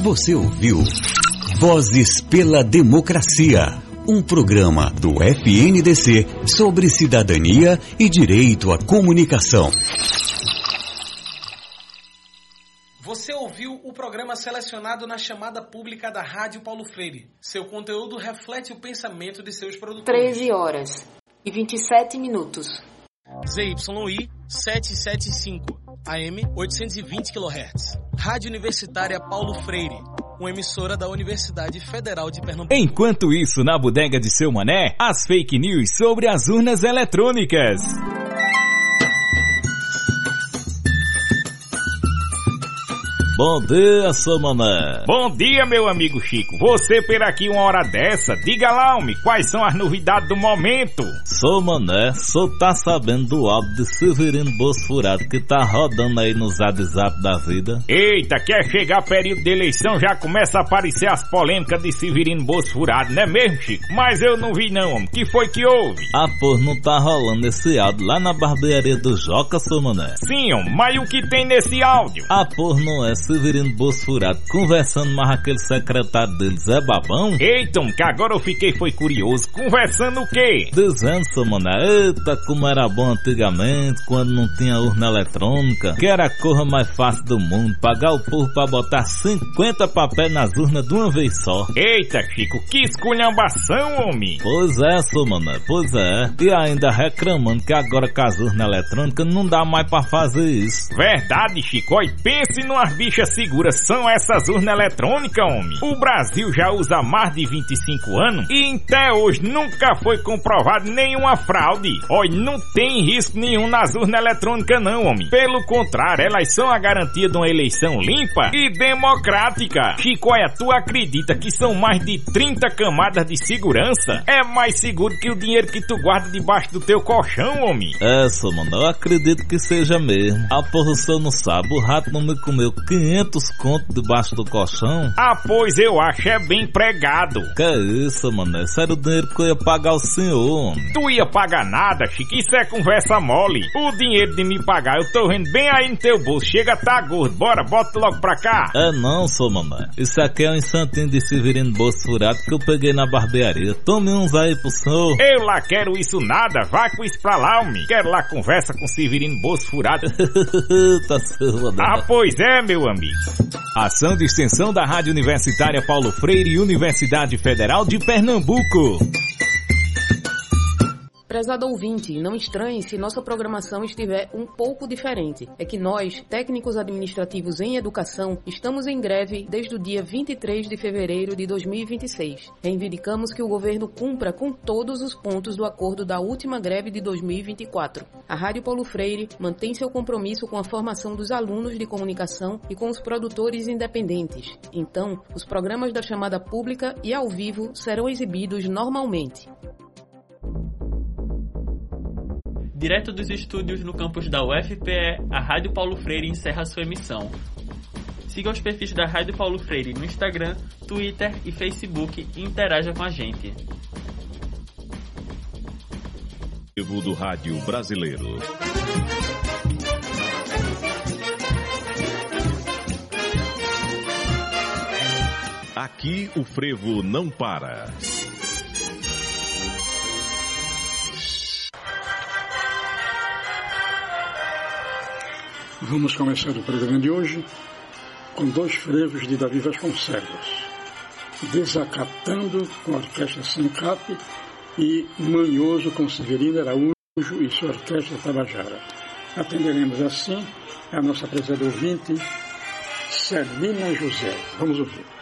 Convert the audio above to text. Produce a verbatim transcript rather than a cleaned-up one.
Você ouviu Vozes pela Democracia, um programa do F N D C sobre cidadania e direito à comunicação. Você ouviu o programa selecionado na chamada pública da Rádio Paulo Freire. Seu conteúdo reflete o pensamento de seus produtores. treze horas e vinte e sete minutos. Z Y I setecentos e setenta e cinco, A M oitocentos e vinte quilohertz. Rádio Universitária Paulo Freire, uma emissora da Universidade Federal de Pernambuco. Enquanto isso, na bodega de seu Mané, as fake news sobre as urnas eletrônicas. Bom dia, seu Mané. Bom dia, meu amigo Chico. Você por aqui uma hora dessa, diga lá, homem, quais são as novidades do momento? Seu Mané, só tá sabendo do áudio de Severino Bosfurado que tá rodando aí no zap zap da vida? Eita, quer chegar período de eleição, já começa a aparecer as polêmicas de Severino Bosfurado, não é mesmo, Chico? Mas eu não vi não, homem. Que foi que houve? Ah, pô, não tá rolando esse áudio lá na barbearia do Joca, seu Mané? Sim, homem, mas o que tem nesse áudio? Ah, pô, não é Severino Bosfurado conversando mais aquele secretário dele, Zé Babão? Eita, que agora eu fiquei foi curioso. Conversando o quê? Dizendo, seu Mané, eita, como era bom antigamente, quando não tinha urna eletrônica, que era a coisa mais fácil do mundo, pagar o povo pra botar cinquenta papéis nas urnas de uma vez só. Eita, Chico, que esculhambação, homem! Pois é, seu Mané, pois é. E ainda reclamando que agora com as urnas eletrônicas não dá mais pra fazer isso. Verdade, Chico, e pense numas bichas seguras são essas urnas eletrônicas, homem. O Brasil já usa há mais de vinte e cinco anos e até hoje nunca foi comprovado nenhuma fraude. Olha, não tem risco nenhum nas urnas eletrônicas não, homem. Pelo contrário, elas são a garantia de uma eleição limpa e democrática. Chico, olha, tu acredita que são mais de trinta camadas de segurança? É mais seguro que o dinheiro que tu guarda debaixo do teu colchão, homem. É, seu mano, eu acredito que seja mesmo. A porra, o senhor não sabe, o rato não me comeu quinhentos contos debaixo do colchão? Ah, pois eu acho é bem pregado. Que é isso, mano? Esse era o dinheiro que eu ia pagar ao senhor, homem. Tu ia pagar nada, Chico? Isso é conversa mole. O dinheiro de me pagar eu tô vendo bem aí no teu bolso. Chega, tá gordo. Bora, bota logo pra cá. É não, sou mamãe. Isso aqui é um instantinho de Severino Bosfurado que eu peguei na barbearia. Tome uns aí pro senhor. Eu lá quero isso nada. Vai com isso pra lá, homem. Quero lá conversa com Severino Bosfurado. Tá certo. Ah, pois é, meu amigo. Ação de extensão da Rádio Universitária Paulo Freire e Universidade Federal de Pernambuco. Prezado ouvinte, não estranhe se nossa programação estiver um pouco diferente. É que nós, técnicos administrativos em educação, estamos em greve desde o dia vinte e três de fevereiro de dois mil e vinte e seis. Reivindicamos que o governo cumpra com todos os pontos do acordo da última greve de dois mil e vinte e quatro. A Rádio Paulo Freire mantém seu compromisso com a formação dos alunos de comunicação e com os produtores independentes. Então, os programas da chamada pública e ao vivo serão exibidos normalmente. Direto dos estúdios no campus da U F P E, a Rádio Paulo Freire encerra sua emissão. Siga os perfis da Rádio Paulo Freire no Instagram, Twitter e Facebook e interaja com a gente. Do Rádio Brasileiro. Aqui o frevo não para. Vamos começar o programa de hoje com dois frevos de Davi Vasconcelos, Desacatando com a Orquestra Sincap e Manhoso com Severino Araújo e sua Orquestra Tabajara. Atenderemos assim a nossa prezada ouvinte, Celina José. Vamos ouvir.